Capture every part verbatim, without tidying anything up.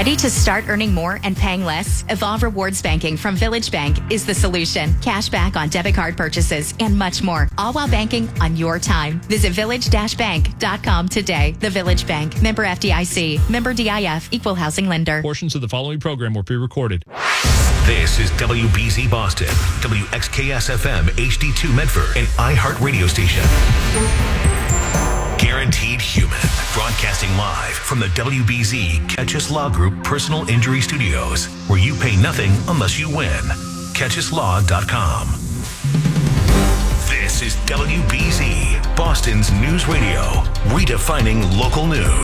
Ready to start earning more and paying less? Evolve Rewards Banking from Village Bank is the solution. Cash back on debit card purchases and much more, all while banking on your time. Visit village dash bank dot com today. The Village Bank. Member F D I C. Member D I F. Equal housing lender. Portions of the following program were pre-recorded. This is W B Z Boston, W X K S F M H D two Medford, an iHeart radio station. Guaranteed Human, broadcasting live from the W B Z Catch Us Law Group Personal Injury Studios, where you pay nothing unless you win. catch us law dot com. This is W B Z, Boston's news radio, redefining local news.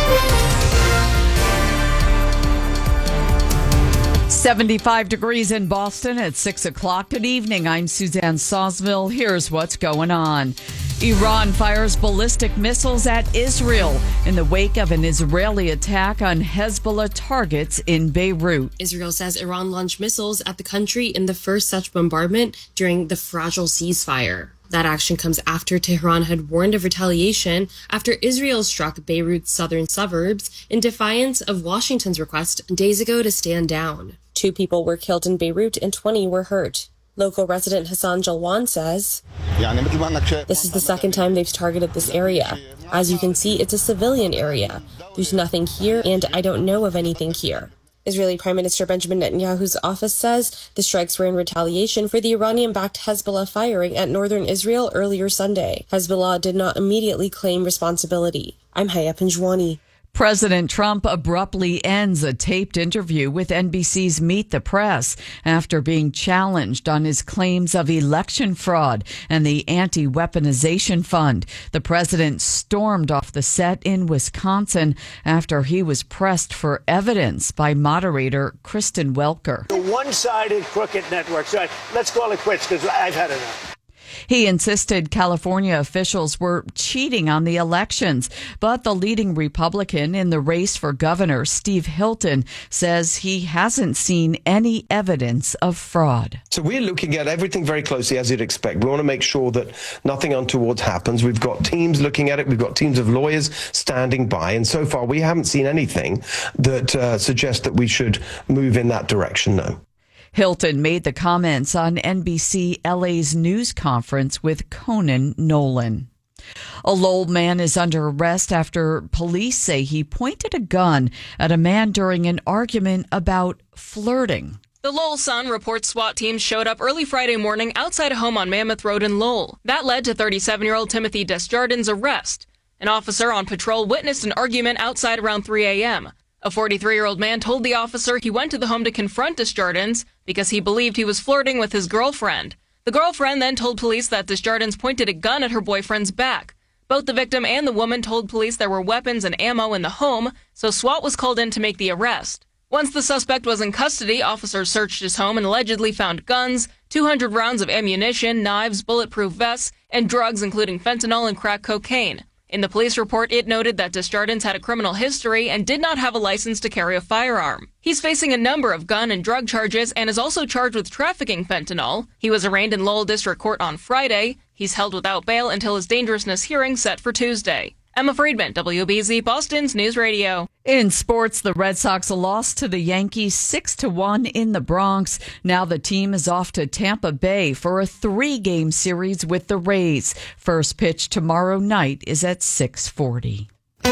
seventy-five degrees in Boston at six o'clock. Good evening. I'm Suzanne Sawsville. Here's what's going on. Iran fires ballistic missiles at Israel in the wake of an Israeli attack on Hezbollah targets in Beirut. Israel says Iran launched missiles at the country in the first such bombardment during the fragile ceasefire. That action comes after Tehran had warned of retaliation after Israel struck Beirut's southern suburbs in defiance of Washington's request days ago to stand down. Two people were killed in Beirut and twenty were hurt. Local resident Hassan Jalwan says, "This is the second time they've targeted this area. As you can see, it's a civilian area. There's nothing here, and I don't know of anything here." Israeli Prime Minister Benjamin Netanyahu's office says the strikes were in retaliation for the Iranian-backed Hezbollah firing at northern Israel earlier Sunday. Hezbollah did not immediately claim responsibility. I'm Haya Pinjwani. President Trump abruptly ends a taped interview with N B C's Meet the Press after being challenged on his claims of election fraud and the anti-weaponization fund. The president stormed off the set in Wisconsin after he was pressed for evidence by moderator Kristen Welker. The one-sided crooked network. So let's call it quits because I've had enough. He insisted California officials were cheating on the elections, but the leading Republican in the race for governor, Steve Hilton, says he hasn't seen any evidence of fraud. So we're looking at everything very closely, as you'd expect. We want to make sure that nothing untoward happens. We've got teams looking at it. We've got teams of lawyers standing by. And so far, we haven't seen anything that uh, suggests that we should move in that direction, no. Hilton made the comments on N B C L A's news conference with Conan Nolan. A Lowell man is under arrest after police say he pointed a gun at a man during an argument about flirting. The Lowell Sun reports SWAT teams showed up early Friday morning outside a home on Mammoth Road in Lowell. That led to thirty-seven-year-old Timothy Desjardins' arrest. An officer on patrol witnessed an argument outside around three a.m. A forty-three-year-old man told the officer he went to the home to confront Desjardins because he believed he was flirting with his girlfriend. The girlfriend then told police that Desjardins pointed a gun at her boyfriend's back. Both the victim and the woman told police there were weapons and ammo in the home, so SWAT was called in to make the arrest. Once the suspect was in custody, officers searched his home and allegedly found guns, two hundred rounds of ammunition, knives, bulletproof vests, and drugs including fentanyl and crack cocaine. In the police report, it noted that Desjardins had a criminal history and did not have a license to carry a firearm. He's facing a number of gun and drug charges and is also charged with trafficking fentanyl. He was arraigned in Lowell District Court on Friday. He's held without bail until his dangerousness hearing set for Tuesday. Emma Friedman, W B Z Boston's News Radio. In sports, the Red Sox lost to the Yankees six to one in the Bronx. Now the team is off to Tampa Bay for a three-game series with the Rays. First pitch tomorrow night is at six forty.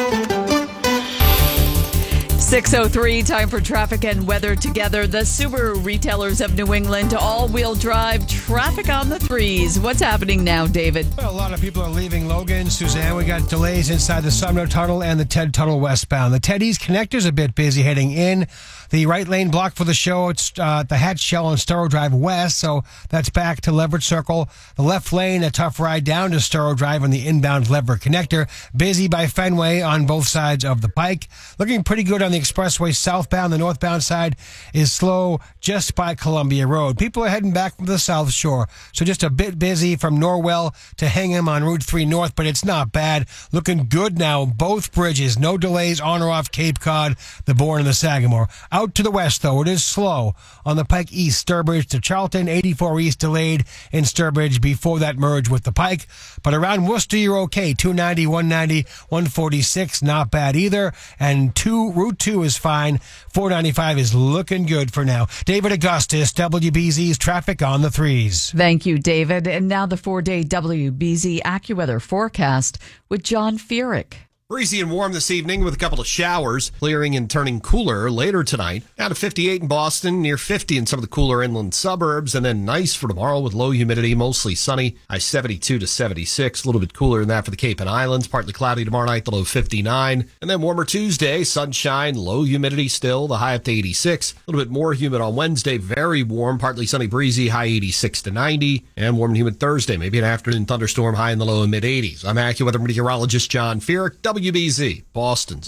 six oh three, time for traffic and weather together. The Subaru retailers of New England, all-wheel drive, traffic on the threes. What's happening now, David? Well, a lot of people are leaving Logan. Suzanne, we got delays inside the Sumner Tunnel and the Ted Tunnel westbound. The Ted East Connector's a bit busy heading in. The right lane blocked for the show. It's uh, the Hatch Shell on Storrow Drive West, so that's back to Leverett Circle. The left lane, a tough ride down to Storrow Drive on the inbound Leverett Connector. Busy by Fenway on both sides of the Pike. Looking pretty good on the expressway southbound. The northbound side is slow just by Columbia Road. People are heading back from the South Shore, so just a bit busy from Norwell to Hingham on Route three North, but it's not bad. Looking good now, both bridges. No delays on or off Cape Cod, the Bourne, and the Sagamore. Out to the west, though, it is slow on the Pike East, Sturbridge to Charlton. eighty-four East delayed in Sturbridge before that merge with the Pike. But around Worcester, you're okay. two ninety, one ninety, one forty-six, not bad either. And two Route two two is fine. four ninety-five is looking good for now. David Augustus, W B Z's traffic on the threes. Thank you, David. And now the four-day W B Z AccuWeather forecast with John Feerick. Breezy and warm this evening with a couple of showers, clearing and turning cooler later tonight. Down to fifty-eight in Boston, near fifty in some of the cooler inland suburbs, and then nice for tomorrow with low humidity, mostly sunny. High seventy-two to seventy-six, a little bit cooler than that for the Cape and Islands. Partly cloudy tomorrow night, the low fifty-nine. And then warmer Tuesday, sunshine, low humidity still, the high up to eighty-six. A little bit more humid on Wednesday, very warm, partly sunny, breezy, high eighty-six to ninety. And warm and humid Thursday, maybe an afternoon thunderstorm high in the low and mid eighties. I'm AccuWeather meteorologist John Feerick, W B Z, Boston's